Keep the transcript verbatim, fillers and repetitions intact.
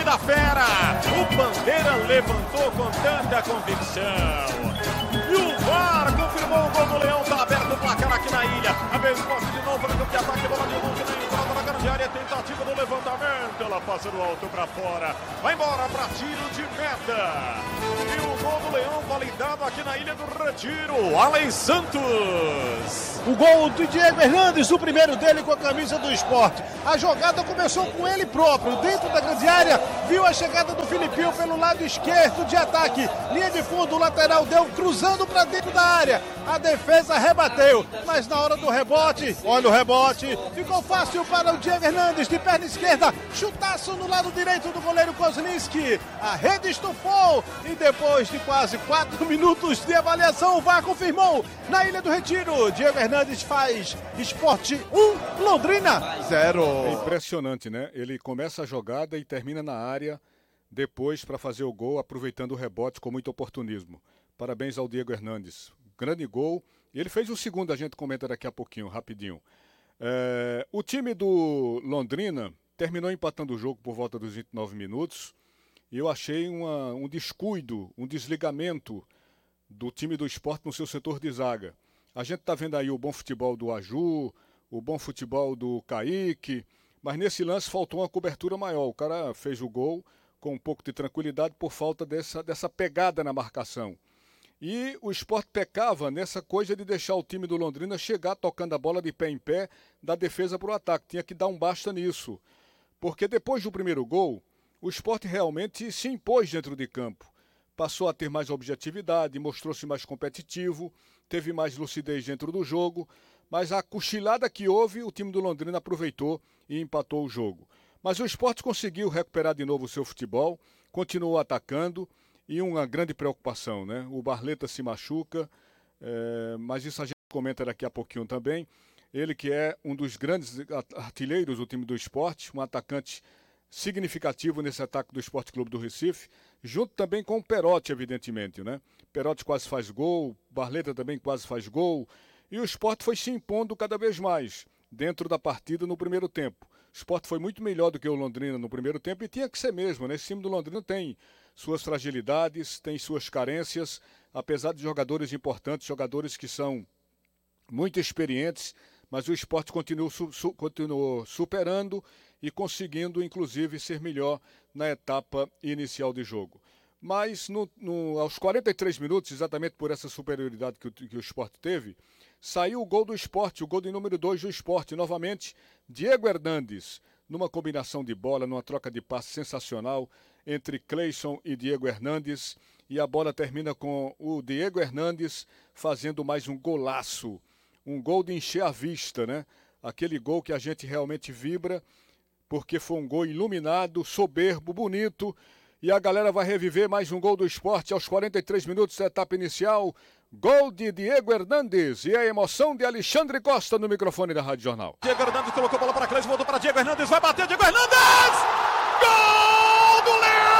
da fera. O Bandeira levantou com tanta convicção. E o V A R confirmou o gol do Leão. Tá aberto o placar aqui na ilha. A vez posse de novo para o campo de ataque. Bola de luz na entrada da grande área. Tentativa do levantamento. Ela passa do alto para fora. Vai embora para tiro de meta. E o gol do Leão validado aqui na Ilha do Retiro. Alen Santos. O gol do Diego Hernandes, o primeiro dele com a camisa do Sport. A jogada começou com ele próprio, dentro da grande área. Viu a chegada do Filipinho pelo lado esquerdo de ataque. Linha de fundo, o lateral deu cruzando para dentro da área. A defesa rebateu, mas na hora do rebote, olha o rebote, ficou fácil para o Diego Hernandes de perna esquerda. Chutaço no lado direito do goleiro Kozlinski. A rede estufou e depois de quase quatro minutos de avaliação, o V A R confirmou na Ilha do Retiro. Diego Hernandes faz Sport um, Londrina zero. É impressionante, né? Ele começa a jogada e termina na área depois para fazer o gol, aproveitando o rebote com muito oportunismo. Parabéns ao Diego Hernandes. Grande gol. Ele fez o segundo, a gente comenta daqui a pouquinho, rapidinho. É, o time do Londrina terminou empatando o jogo por volta dos vinte e nove minutos. E eu achei uma, um descuido, um desligamento do time do Sport no seu setor de zaga. A gente está vendo aí o bom futebol do Aju, o bom futebol do Kaique, mas nesse lance faltou uma cobertura maior. O cara fez o gol com um pouco de tranquilidade por falta dessa, dessa pegada na marcação. E o Sport pecava nessa coisa de deixar o time do Londrina chegar tocando a bola de pé em pé da defesa para o ataque. Tinha que dar um basta nisso. Porque depois do primeiro gol, o Sport realmente se impôs dentro de campo. Passou a ter mais objetividade, mostrou-se mais competitivo, teve mais lucidez dentro do jogo, mas a cochilada que houve, o time do Londrina aproveitou e empatou o jogo. Mas o Sport conseguiu recuperar de novo o seu futebol, continuou atacando e uma grande preocupação, né? O Barleta se machuca, é, mas isso a gente comenta daqui a pouquinho também. Ele que é um dos grandes artilheiros do time do Sport, um atacante significativo nesse ataque do Sport Clube do Recife, junto também com o Perotti, evidentemente, né? Perotti quase faz gol, Barleta também quase faz gol, e o Sport foi se impondo cada vez mais dentro da partida no primeiro tempo. O Sport foi muito melhor do que o Londrina no primeiro tempo e tinha que ser mesmo, né? Esse time do Londrina tem suas fragilidades, tem suas carências, apesar de jogadores importantes, jogadores que são muito experientes, mas o Sport continuou, su, su, continuou superando e conseguindo, inclusive, ser melhor na etapa inicial de jogo. Mas no, no, aos quarenta e três minutos, exatamente por essa superioridade que o, que o Sport teve, saiu o gol do Sport, o gol de número dois do Sport. Novamente, Diego Hernandes, numa combinação de bola, numa troca de passe sensacional entre Cleison e Diego Hernandes. E a bola termina com o Diego Hernandes fazendo mais um golaço. Um gol de encher a vista, né? Aquele gol que a gente realmente vibra, porque foi um gol iluminado, soberbo, bonito. E a galera vai reviver mais um gol do Sport aos quarenta e três minutos da etapa inicial. Gol de Diego Hernandes e a emoção de Alexandre Costa no microfone da Rádio Jornal. Diego Hernandes colocou a bola para Cleison, voltou para Diego Hernandes, vai bater Diego Hernandes! Gol do Leão!